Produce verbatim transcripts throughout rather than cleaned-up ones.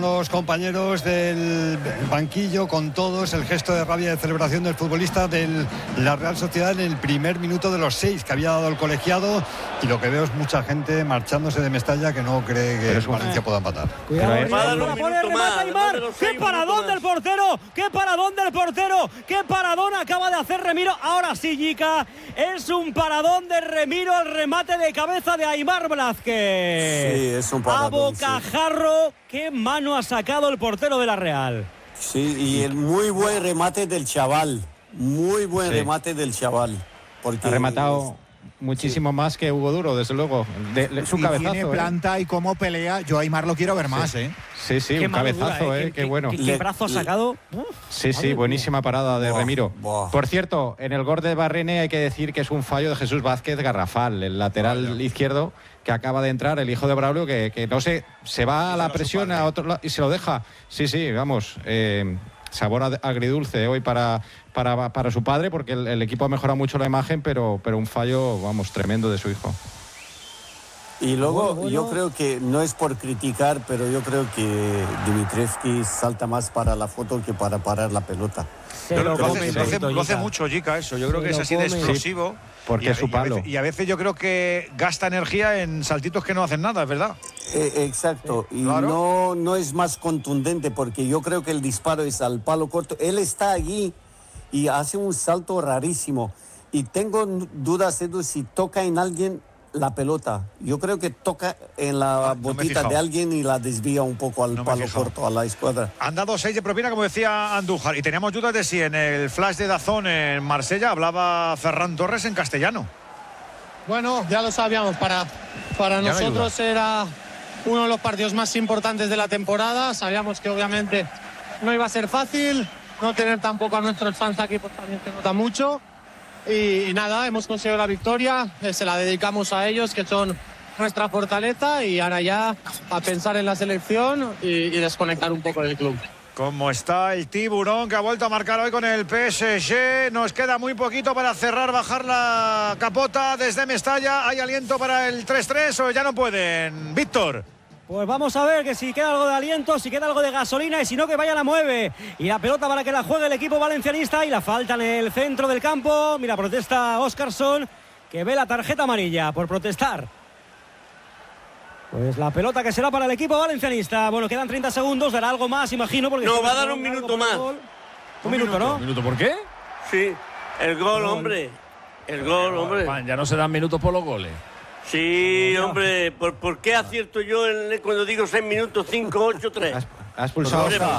los compañeros del banquillo, con todos, el gesto de rabia de celebración del futbolista de la Real Sociedad en el primer minuto de los seis que había dado el colegiado, y lo que veo es mucha gente marchándose de Mestalla que no cree que el Valencia pueda empatar. Cuidado, para poner remate Aimar. ¡Qué paradón del portero! ¡Qué paradón del portero! ¡Qué paradón acaba de hacer Remiro! Ahora sí, Yica, es un paradón de Remiro al remate de cabeza de Aimar Blázquez. Sí, es un paradón. A bocajarro, sí. Qué mano ha sacado el portero de la Real. Sí, y el muy buen remate del chaval. Muy buen sí. remate del chaval. Porque ha rematado muchísimo sí. más que Hugo Duro, desde luego. De, de, su y cabezazo. Tiene planta, ¿eh? Y cómo pelea. Yo a Aimar lo quiero ver más, sí. ¿eh? Sí, sí, qué un cabezazo, dura, ¿eh? Qué, qué bueno. ¿Qué, qué brazo ha sacado? Uf, sí, sí, buenísima parada de Buah, Remiro. buah. Por cierto, en el gol de Barrene hay que decir que es un fallo de Jesús Vázquez garrafal, el lateral Vaya. izquierdo que acaba de entrar, el hijo de Braulio, que, que no sé, se va a la presión a otro lado y se lo deja. Sí, sí, vamos. Eh, sabor agridulce hoy para, para, para su padre, porque el, el equipo ha mejorado mucho la imagen, pero, pero un fallo, vamos, tremendo de su hijo. Y luego bueno, bueno. yo creo que, no es por criticar, pero yo creo que Dimitrievski salta más para la foto que para parar la pelota. Yo creo que lo hace, lo hace, lo hace mucho, Yica, eso. Yo creo que es así de explosivo. Sí, porque y a, es su palo. Y a, veces, y a veces yo creo que gasta energía en saltitos que no hacen nada, es verdad. Eh, exacto. Y claro. no, no es más contundente, porque yo creo que el disparo es al palo corto. Él está allí y hace un salto rarísimo. Y tengo dudas, Edu, si toca en alguien la pelota. Yo creo que toca en la ah, botita no de alguien y la desvía un poco al no palo corto, a la escuadra. Han dado seis de propina, como decía Andújar, y teníamos dudas de si en el flash de Dazón en Marsella hablaba Ferran Torres en castellano. Bueno, ya lo sabíamos, para, para nosotros era uno de los partidos más importantes de la temporada. Sabíamos que obviamente no iba a ser fácil, no tener tampoco a nuestros fans aquí pues también se nota mucho. Y, y nada, hemos conseguido la victoria, eh, se la dedicamos a ellos, que son nuestra fortaleza, y ahora ya a pensar en la selección y, y desconectar un poco del club. ¿Cómo está el tiburón que ha vuelto a marcar hoy con el P S G? Nos queda muy poquito para cerrar, bajar la capota desde Mestalla. ¿Hay aliento para el tres tres o ya no pueden? Víctor. Pues vamos a ver que si queda algo de aliento, si queda algo de gasolina, y si no, que vaya la mueve. Y la pelota para que la juegue el equipo valencianista, y la falta en el centro del campo. Mira, protesta Óscarson, que ve la tarjeta amarilla por protestar. Pues la pelota que será para el equipo valencianista. Bueno, quedan treinta segundos, dará algo más, imagino. Porque no, va a dar un minuto más. Un, un minuto, ¿no? ¿Un minuto por qué? Sí, el gol, gol. hombre. El gol, hombre. Man, ya no se dan minutos por los goles. Sí, hombre, ¿por, ¿por qué acierto yo en, cuando digo seis minutos, cinco, ocho, tres? Ha expulsado a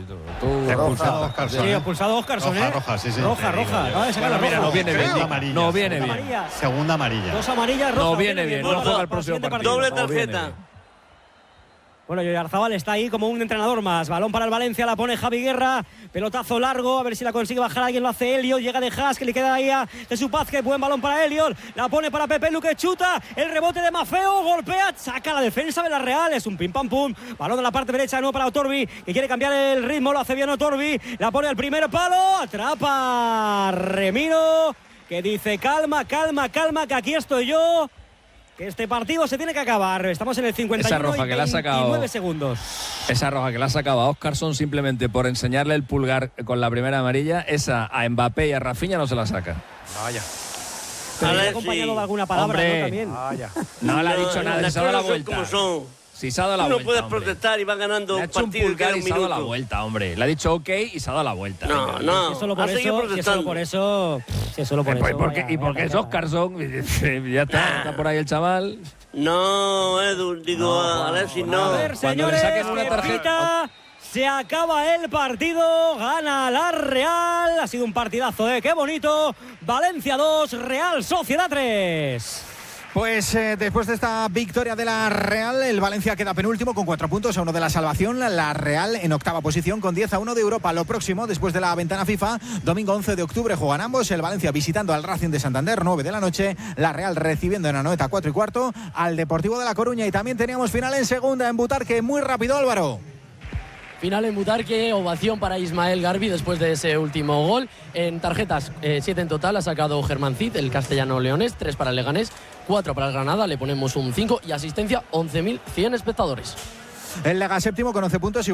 Oscar. Sí, ha expulsado a Óscarson, roja, ¿eh? roja, sí, sí. Roja, roja. Bueno, bueno, mira, no viene bien. Amarilla, no viene bien. Amarilla. Segunda amarilla. Dos amarillas, roja. No viene bien, no juega el próximo partido. Doble tarjeta. Bueno, y Oyarzabal está ahí como un entrenador más. Balón para el Valencia, la pone Javi Guerra. Pelotazo largo, a ver si la consigue bajar alguien, lo hace Elliot. Llega de Haas, que le queda ahí a Jesús Vázquez. Buen balón para Elliot. La pone para Pepe Lu, que chuta. El rebote de Mafeo, golpea, saca la defensa de la Real. Es un pim pam pum. Balón de la parte derecha, no para Otorbi, que quiere cambiar el ritmo. Lo hace bien Otorbi. La pone al primer palo. Atrapa Remiro, que dice calma, calma, calma, que aquí estoy yo. Que este partido se tiene que acabar. Estamos en el cincuenta y uno. Esa roja y que le ha sacado, veintinueve segundos. Esa roja que le ha sacado a Óscarson simplemente por enseñarle el pulgar con la primera amarilla, esa a Mbappé y a Rafinha no se la saca. Vaya. Pero ha acompañado sí. de alguna palabra, Hombre, ¿no? También. Vaya. No le ha dicho nada, las se ha dado la cosas son vuelta. como son. Si se ha dado la Tú no vuelta, puedes hombre. protestar y va ganando Le ha un hecho un partido pulgar y y queda se ha un dado la minuto. vuelta, hombre. Le ha dicho ok y se ha dado la vuelta. No, no. Si es solo por Ha seguido eso, si es solo protestando. por eso, si es solo por Eh, eso. ¿Y por qué, vaya, y por qué vaya, es Óscarson? Ya está, está por ahí el chaval. No, Edu, digo No, a Alexis, no. A ver, Cuando le señores, saquen una que tarjeta- pita, se acaba el partido, gana la Real. Ha sido un partidazo, ¿eh? ¡Qué bonito! Valencia dos, Real Sociedad tres. Pues eh, después de esta victoria de la Real, el Valencia queda penúltimo con cuatro puntos a uno de la salvación. La Real en octava posición con diez a uno de Europa. Lo próximo, después de la ventana FIFA, domingo once de octubre juegan ambos. El Valencia visitando al Racing de Santander, nueve de la noche. La Real recibiendo en Anoeta, cuatro y cuarto, al Deportivo de La Coruña. Y también teníamos final en segunda en Butarque. Muy rápido, Álvaro. Final en Butarque, ovación para Ismael Garbi después de ese último gol. En tarjetas, eh, siete en total, ha sacado Germán Cid, el castellano leonés, tres para el Leganés, cuatro para el Granada, le ponemos un cinco, y asistencia once mil cien espectadores. El Lega séptimo con once puntos.